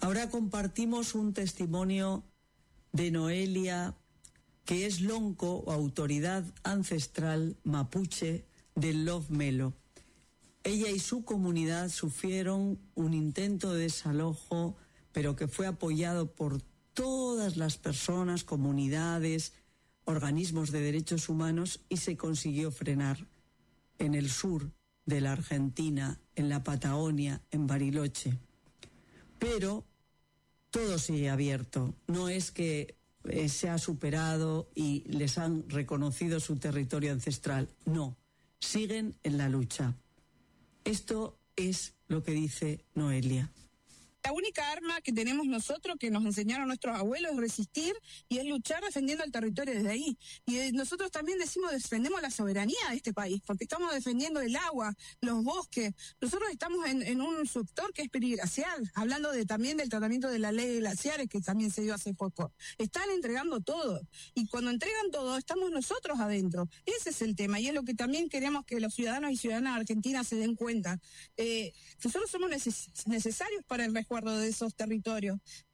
Ahora compartimos un testimonio de Noelia, que es lonco o autoridad ancestral mapuche del Love Melo. Ella y su comunidad sufrieron un intento de desalojo, pero que fue apoyado por todas las personas, comunidades, organismos de derechos humanos, y se consiguió frenar en el sur de la Argentina, en la Patagonia, en Bariloche. Pero todo sigue abierto. No es que se ha superado y les han reconocido su territorio ancestral. No, siguen en la lucha. Esto es lo que dice Noelia. La única arma que tenemos nosotros, que nos enseñaron nuestros abuelos, es resistir y es luchar defendiendo el territorio desde ahí. Y nosotros también defendemos la soberanía de este país, porque estamos defendiendo el agua, los bosques. Nosotros estamos en un sector que es periglacial, hablando también del tratamiento de la ley de glaciares, que también se dio hace poco. Están entregando todo, y cuando entregan todo, estamos nosotros adentro. Ese es el tema, y es lo que también queremos que los ciudadanos y ciudadanas argentinas se den cuenta. Nosotros somos necesarios para el resguardo de esos territorios.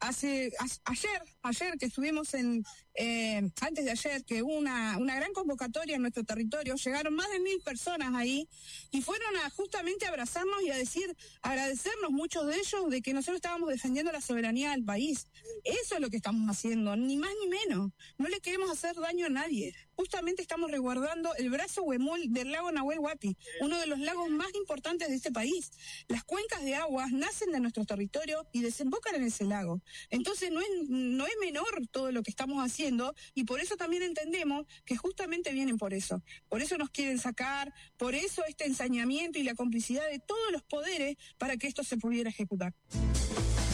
Ayer que estuvimos antes de ayer, que hubo una gran convocatoria en nuestro territorio, llegaron más de 1.000 personas ahí y fueron justamente a abrazarnos y a agradecernos muchos de ellos de que nosotros estábamos defendiendo la soberanía del país. Eso es lo que estamos haciendo, ni más ni menos. No le queremos hacer daño a nadie. Justamente estamos resguardando el brazo huemul del lago Nahuel Huapi, uno de los lagos más importantes de este país. Las cuencas de aguas nacen de nuestro territorio y desembocan en ese lago. Entonces no es menor todo lo que estamos haciendo, y por eso también entendemos que justamente vienen por eso. Por eso nos quieren sacar, por eso este ensañamiento y la complicidad de todos los poderes para que esto se pudiera ejecutar.